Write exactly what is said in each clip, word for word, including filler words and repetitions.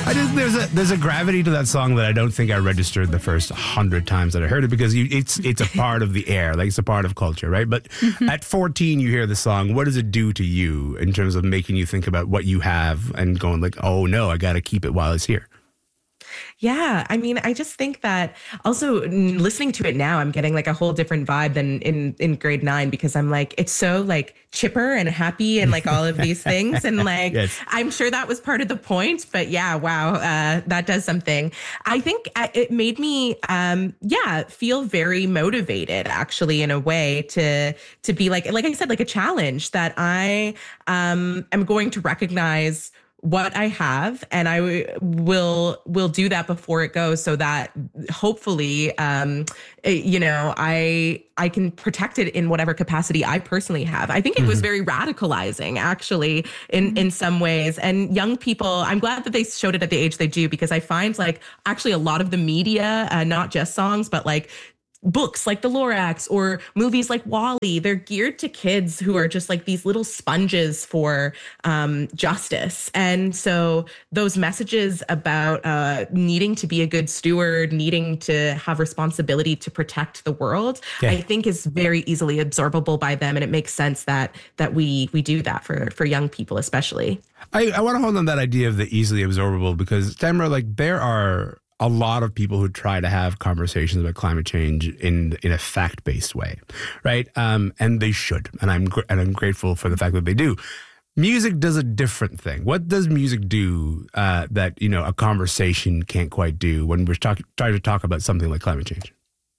I just there's a there's a gravity to that song that I don't think I registered the first hundred times that I heard it, because you, it's it's a part of the air, like it's a part of culture, right? But mm-hmm. at fourteen, you hear the song. What does it do to you in terms of making you think about what you have and going like, oh no, I got to keep it while it's here? Yeah, I mean, I just think that also listening to it now, I'm getting like a whole different vibe than in, in grade nine, because I'm like, it's so like chipper and happy and like all of these things. And like, yes. I'm sure that was part of the point, but yeah, wow, uh, that does something. I think it made me, um, yeah, feel very motivated actually in a way to, to be like, like I said, like a challenge that I um, am going to recognize what I have, and I will will do that before it goes, so that hopefully, um, you know, I I can protect it in whatever capacity I personally have. I think it mm-hmm. was very radicalizing, actually, in in some ways. And young people, I'm glad that they showed it at the age they do, because I find like actually a lot of the media, uh, not just songs, but like books like The Lorax or movies like WALL-E, they're geared to kids who are just like these little sponges for um, justice. And so those messages about uh, needing to be a good steward, needing to have responsibility to protect the world, yeah. I think is very easily absorbable by them. And it makes sense that that we we do that for, for young people, especially. I, I want to hold on that idea of the easily absorbable, because Tamara, like there are a lot of people who try to have conversations about climate change in in a fact-based way, right? Um, and they should, and I'm gr- and I'm grateful for the fact that they do. Music does a different thing. What does music do uh, that you know a conversation can't quite do when we're talk- trying to talk about something like climate change?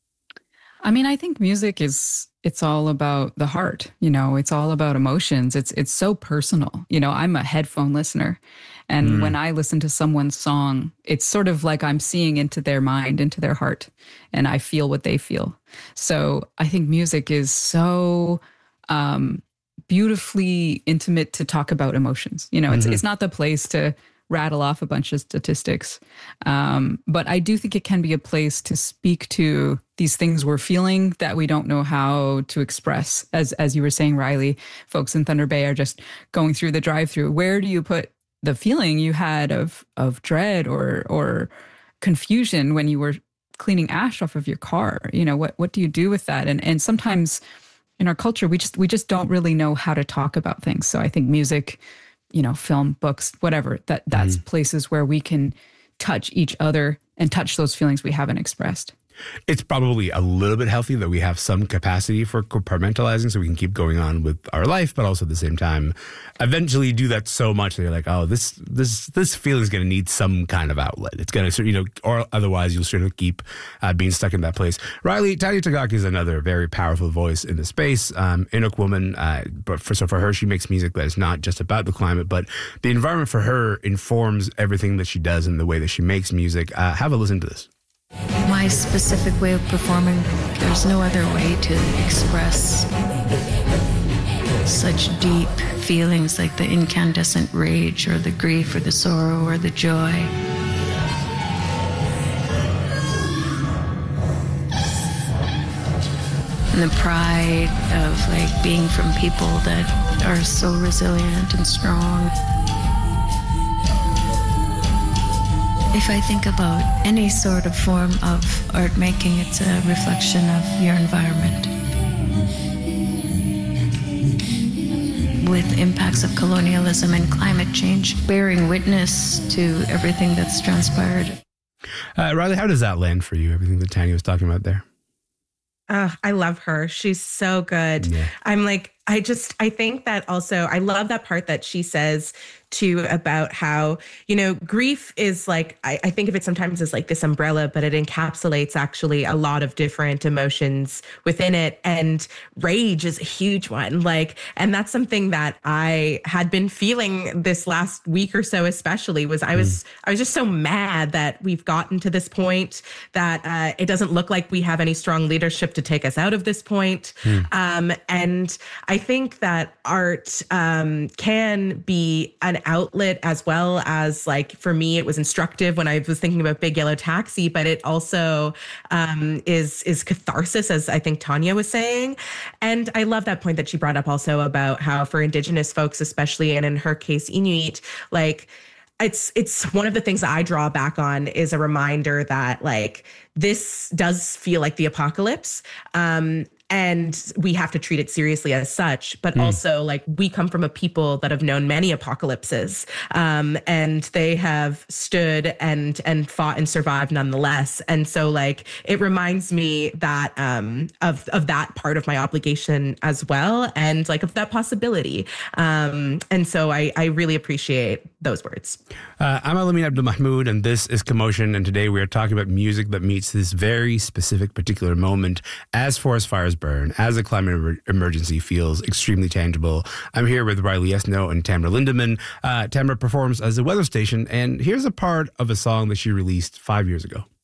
I mean, I think music is, it's all about the heart, you know, it's all about emotions. It's it's so personal. You know, I'm a headphone listener. And mm. when I listen to someone's song, it's sort of like I'm seeing into their mind, into their heart, and I feel what they feel. So I think music is so um, beautifully intimate to talk about emotions. You know, mm-hmm. it's it's not the place to rattle off a bunch of statistics. Um, but I do think it can be a place to speak to these things we're feeling that we don't know how to express. As as you were saying, Riley, folks in Thunder Bay are just going through the drive-through. Where do you put the feeling you had of of dread or or confusion when you were cleaning ash off of your car? You know, what what do you do with that? And and sometimes in our culture, we just we just don't really know how to talk about things. So I think music, you know, film, books, whatever, that that's mm. places where we can touch each other and touch those feelings we haven't expressed. It's probably a little bit healthy that we have some capacity for compartmentalizing so we can keep going on with our life, but also at the same time, eventually do that so much that you're like, oh, this this this feeling is going to need some kind of outlet. It's going to, you know, or otherwise you'll sort of keep uh, being stuck in that place. Riley, Tanya Tagaki is another very powerful voice in the space. Um, Inuk woman, uh, but for, so for her, she makes music that is not just about the climate, but the environment for her informs everything that she does and the way that she makes music. Uh, have a listen to this. My specific way of performing, there's no other way to express such deep feelings like the incandescent rage or the grief or the sorrow or the joy. And the pride of like being from people that are so resilient and strong. If I think about any sort of form of art making, it's a reflection of your environment. With impacts of colonialism and climate change bearing witness to everything that's transpired. Uh, Riley, how does that land for you, everything that Tanya was talking about there? Uh, I love her. She's so good. Yeah. I'm like, I just, I think that also, I love that part that she says too about how, you know, grief is like, I, I think of it sometimes as like this umbrella, but it encapsulates actually a lot of different emotions within it. And rage is a huge one. Like, and that's something that I had been feeling this last week or so, especially was I was, mm. I was just so mad that we've gotten to this point that uh, it doesn't look like we have any strong leadership to take us out of this point. Mm. Um, and I think that art um, can be an outlet as well as, like, for me, it was instructive when I was thinking about Big Yellow Taxi, but it also um, is is catharsis, as I think Tanya was saying. And I love that point that she brought up also about how for Indigenous folks, especially, and in her case, Inuit, like, it's it's one of the things that I draw back on is a reminder that like this does feel like the apocalypse. Um, And we have to treat it seriously as such. But mm. also, like, we come from a people that have known many apocalypses, um, and they have stood and and fought and survived nonetheless. And so, like, it reminds me that um, of of that part of my obligation as well, and like of that possibility. Um, and so, I I really appreciate those words. Uh, I'm Elamin Abdelmahmoud, and this is Commotion. And today we are talking about music that meets this very specific, particular moment as forest fires burn, as a climate emer- emergency feels extremely tangible. I'm here with Riley Esno and Tamara Lindemann. Uh, Tamara performs as a weather station, and here's a part of a song that she released five years ago.